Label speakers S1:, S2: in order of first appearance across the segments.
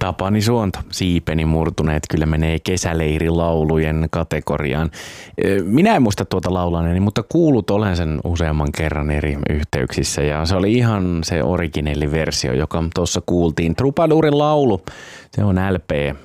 S1: Tapani Suonto, siipeni murtuneet kyllä menee kesäleirilaulujen kategoriaan. Minä en muista tuota laulaneeni, mutta kuullut olen sen useamman kerran eri yhteyksissä ja se oli ihan se originelliversio, joka tuossa kuultiin. Troubadurin laulu, se on LP.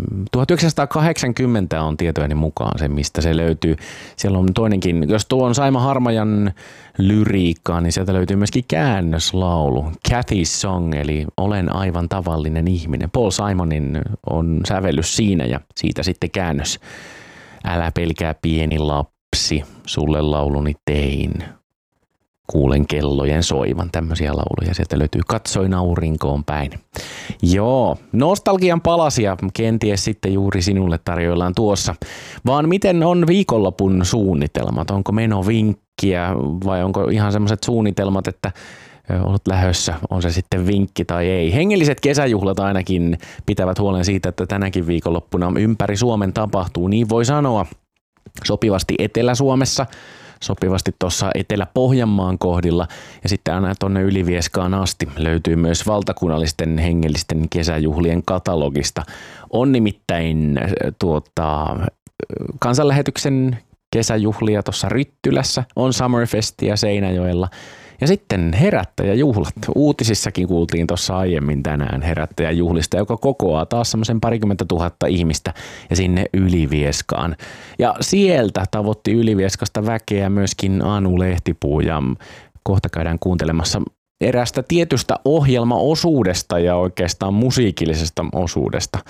S1: 1980 on tietojeni mukaan se, mistä se löytyy. Siellä on toinenkin, jos tuo on Saima Harmajan lyriikkaa, niin sieltä löytyy myöskin käännöslaulu. Cathy's Song, eli Olen aivan tavallinen ihminen. Paul Simonin on sävellys siinä ja siitä sitten käännös. Älä pelkää pieni lapsi, sulle lauluni tein. Kuulen kellojen soivan, tämmöisiä lauluja. Sieltä löytyy Katsoin aurinkoon päin. Joo, nostalgian palasia kenties sitten juuri sinulle tarjoillaan tuossa. Vaan miten on viikonlopun suunnitelmat? Onko menovinkkiä vai onko ihan semmoiset suunnitelmat, että olet lähdössä, on se sitten vinkki tai ei. Hengelliset kesäjuhlat ainakin pitävät huolen siitä, että tänäkin viikonloppuna ympäri Suomen tapahtuu. Niin voi sanoa sopivasti Etelä-Suomessa, sopivasti tuossa Etelä-Pohjanmaan kohdilla ja sitten aina tuonne Ylivieskaan asti löytyy myös valtakunnallisten hengellisten kesäjuhlien katalogista. On nimittäin kansanlähetyksen kesäjuhlia tuossa Ryttylässä, on Summerfestia Seinäjoella ja sitten herättäjäjuhlat. Uutisissakin kuultiin tuossa aiemmin tänään herättäjäjuhlista, joka kokoaa taas semmoisen 20 000 ihmistä ja sinne Ylivieskaan. Ja sieltä tavoitti Ylivieskasta väkeä myöskin Anu Lehtipuu ja kohta käydään kuuntelemassa erästä tietystä ohjelmaosuudesta ja oikeastaan musiikillisesta osuudesta.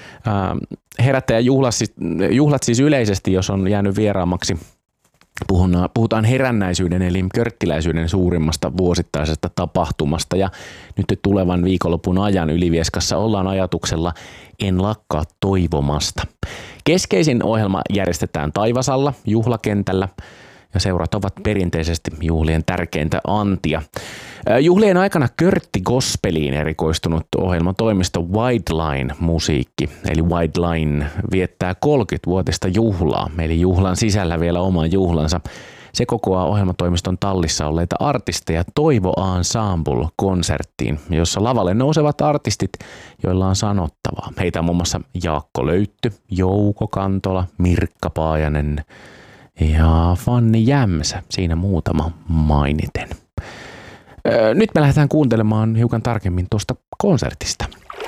S1: Herättäjäjuhlat siis yleisesti, jos on jäänyt vieraammaksi, puhutaan herännäisyyden eli körttiläisyyden suurimmasta vuosittaisesta tapahtumasta ja nyt tulevan viikonlopun ajan Ylivieskassa ollaan ajatuksella En lakkaa toivomasta. Keskeisin ohjelma järjestetään Taivasalla juhlakentällä ja seurat ovat perinteisesti juhlien tärkeintä antia. Juhlien aikana Körtti-gospeliin erikoistunut ohjelmatoimisto Wideline Musiikki, eli Wideline viettää 30-vuotista juhlaa, eli juhlan sisällä vielä oman juhlansa. Se kokoaa ohjelmatoimiston tallissa olleita artisteja Toivo Ensemble-konserttiin, jossa lavalle nousevat artistit, joilla on sanottavaa. Heitä on muun muassa Jaakko Löytty, Jouko Kantola, Mirkka Paajanen ja Fanni Jämsä, siinä muutama mainiten. Nyt me lähdetään kuuntelemaan hiukan tarkemmin tuosta konsertista.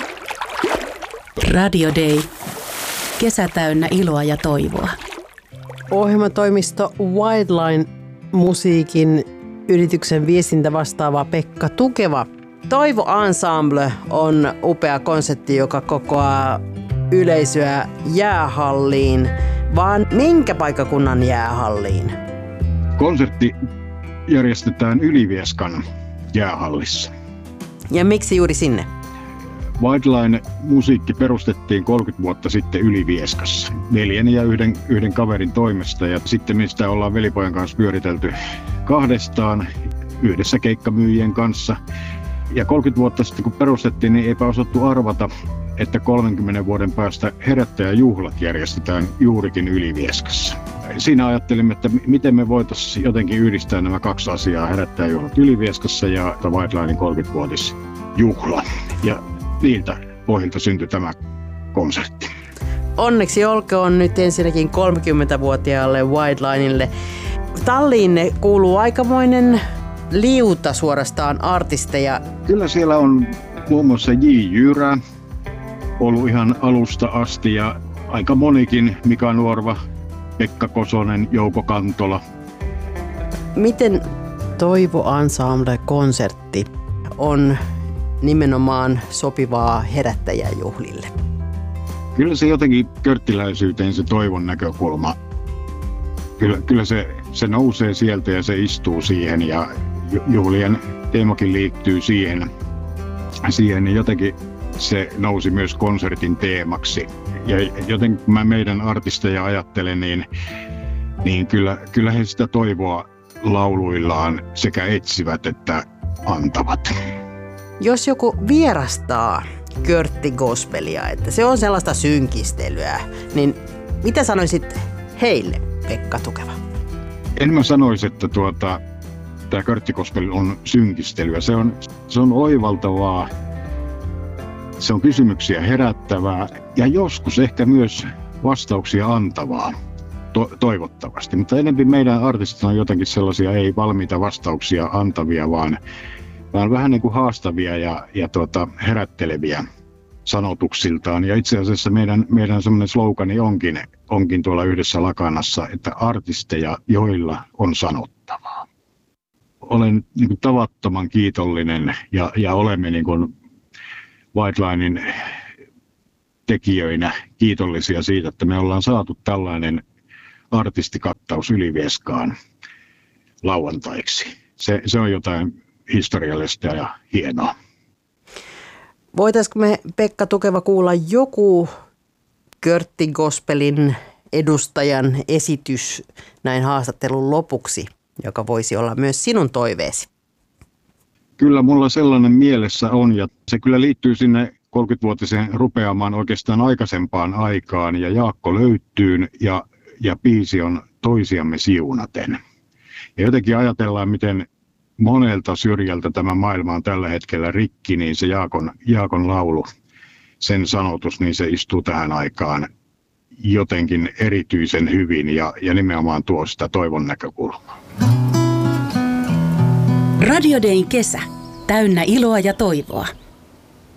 S2: Radio Day. Kesä täynnä iloa ja toivoa.
S3: Ohjelmatoimisto Wideline Musiikin yrityksen viestintä vastaava Pekka Tukeva. Toivo Ensemble on upea konsertti, joka kokoaa yleisöä jäähalliin. Vaan minkä paikkakunnan jäähalliin?
S4: Konsertti järjestetään Ylivieskan jäähallissa.
S3: Ja miksi juuri sinne?
S4: Wideline Musiikki perustettiin 30 vuotta sitten Ylivieskassa 4 ja yhden kaverin toimesta. Ja sitten mistä ollaan velipojan kanssa pyöritelty kahdestaan yhdessä keikkamyyjien kanssa. Ja 30 vuotta sitten kun perustettiin, niin eipä osattu arvata, että 30 vuoden päästä herättäjäjuhlat järjestetään juurikin Ylivieskassa. Siinä ajattelimme, että miten me voitaisiin jotenkin yhdistää nämä kaksi asiaa, herättäjäjuhlat Ylivieskassa ja Widelinein 30-vuotisjuhla. Ja niiltä pohjilta syntyi tämä konsertti.
S3: Onneksi olkoon nyt ensinnäkin 30-vuotiaalle Widelinelle. Talliinne kuuluu aikamoinen liuta suorastaan artisteja.
S4: Kyllä siellä on muun muassa J. Jyrä ollut ihan alusta asti ja aika monikin, Mika Nuorva, Pekka Kosonen, Jouko Kantola.
S3: Miten Toivo Ensemble-konsertti on nimenomaan sopivaa herättäjäjuhlille?
S4: Kyllä se jotenkin körttiläisyyteen se toivon näkökulma. Kyllä se nousee sieltä ja se istuu siihen ja juhlien teemakin liittyy siihen niin jotenkin se nousi myös konsertin teemaksi. Ja joten kun mä meidän artisteja ajattelen, niin kyllä he sitä toivoa lauluillaan sekä etsivät että antavat.
S3: Jos joku vierastaa körttigospelia, että se on sellaista synkistelyä, niin mitä sanoisit heille, Pekka Tukeva?
S4: En mä sanoisi, että tämä körttigospel on synkistelyä. Se on oivaltavaa Se on kysymyksiä herättävää ja joskus ehkä myös vastauksia antavaa, toivottavasti. Mutta enemmän meidän artistit on jotenkin sellaisia ei valmiita vastauksia antavia, vaan vähän niin kuin haastavia ja herätteleviä sanotuksiltaan. Ja itse asiassa meidän semmoinen slogani onkin tuolla Yhdessä lakanassa, että artisteja, joilla on sanottavaa. Olen niin kuin tavattoman kiitollinen ja olemme niin kuin White Linein tekijöinä kiitollisia siitä, että me ollaan saatu tällainen artistikattaus Ylivieskaan lauantaiksi. Se on jotain historiallista ja hienoa.
S3: Voitaisiko me, Pekka Tukeva, kuulla joku Körtti Gospelin edustajan esitys näin haastattelun lopuksi, joka voisi olla myös sinun toiveesi?
S4: Kyllä mulla sellainen mielessä on, ja se kyllä liittyy sinne 30-vuotiseen rupeamaan oikeastaan aikaisempaan aikaan, ja Jaakko löytyy, ja biisi on Toisiamme siunaten. Ja jotenkin ajatellaan, miten monelta syrjältä tämä maailma on tällä hetkellä rikki, niin se Jaakon laulu, sen sanotus, niin se istuu tähän aikaan jotenkin erityisen hyvin ja nimenomaan tuo sitä toivon näkökulmaa.
S2: Radio Dayn kesä. Täynnä iloa ja toivoa.